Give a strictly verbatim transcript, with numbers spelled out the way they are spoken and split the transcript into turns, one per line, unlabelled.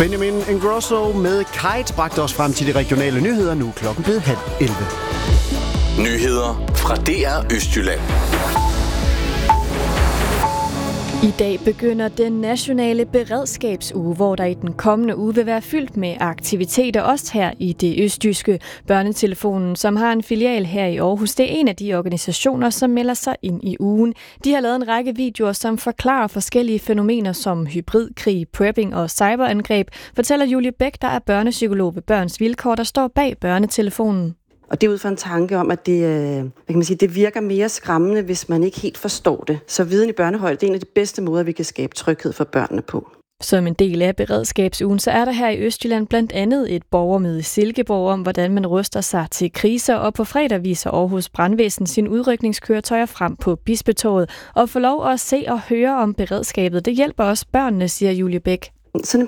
Benjamin Ingrosso med Kite bragte os frem til de regionale nyheder. Nu er klokken blevet halv elleve.
Nyheder fra D R Østjylland.
I dag begynder den nationale beredskabsuge, hvor der i den kommende uge vil være fyldt med aktiviteter, også her i det østjyske. Børnetelefonen, som har en filial her i Aarhus, det er en af de organisationer, som melder sig ind i ugen. De har lavet en række videoer, som forklarer forskellige fænomener som hybridkrig, prepping og cyberangreb, fortæller Julie Bæk, der er børnepsykolog ved Børns Vilkår, der står bag Børnetelefonen.
Og det er ud fra en tanke om, at det, hvad kan man sige, det virker mere skræmmende, hvis man ikke helt forstår det. Så viden i børnehøjde, det er en af de bedste måder, vi kan skabe tryghed for børnene på.
Som en del af beredskabsugen, så er der her i Østjylland blandt andet et borgermøde i Silkeborg om, hvordan man ruster sig til kriser, og på fredag viser Aarhus Brandvæsen sine udrykningskøretøjer frem på Bispetorvet. Og få lov at se og høre om beredskabet, det hjælper også børnene, siger Julie Bæk.
Sådan en